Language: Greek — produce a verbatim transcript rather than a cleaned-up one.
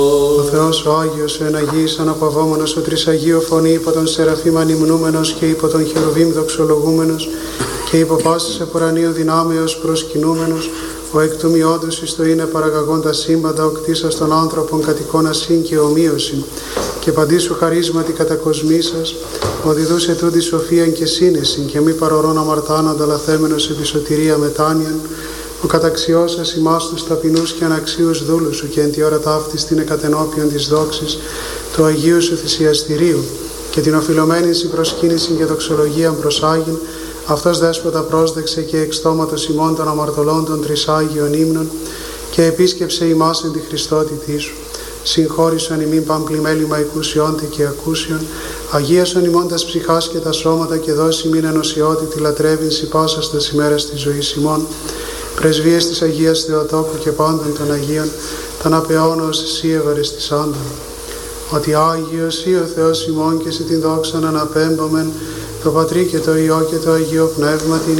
Ο Θεός ο Άγιος, ο εναγής, αναπαυόμενος, ο τρισαγείο φωνή, υπό τον Σεραφείμ ανυμνούμενος και υπό τον Χερουβίμ δοξολογούμενος και υπό πάσης επουρανίου δυνάμεως προσκυνούμενος, ο εκ του μειόντος εις το είναι παραγαγόντα σύμπαντα, ο κτίσας των άνθρωπων κατ' εικόνα σύν και ομοίωση, και παντήσου χαρίσματι κατακοσμήσας, ο διδούς ετούντι σοφίαν και σύνεσιν, και μη παρορών αμαρτάν ανταλαθέμενος επί σωτηρία μετάνοιαν, ο καταξιώσας ημάς τους ταπεινούς και αναξίους δούλους σου, και εν τη ώρα ταύτης την εκατενώπιον της δόξης του Αγίου σου θυσιαστηρίου, και την οφειλωμένη συ προσκύνηση και δοξολογίαν προσάγειν, αυτός δέσποτα πρόσδεξε και εξ στόματος ημών των αμαρτωλών των τρισάγιων ύμνων, και επίσκεψε ημάς εν τη Χριστότητή σου. Συγχώρησον ημίν παμπλημέλημα οικουσιόντε και ακούσιον, αγίασον ημών τας ψυχάς και τα σώματα, και δώσει ημίν ενωσιότητη λατρεύειν σοι πάσας τας ημέρας της ζωής ημών. Πρεσβείες της Αγίας Θεοτόκου και πάντων των Αγίων, τον απεώνος εσύ ευαριστησάντων. Ότι Άγιος ή ο Θεός ημών, και σε την δόξαν αναπέμπομεν, το Πατρί και το Υιό και το Αγίο Πνεύμα την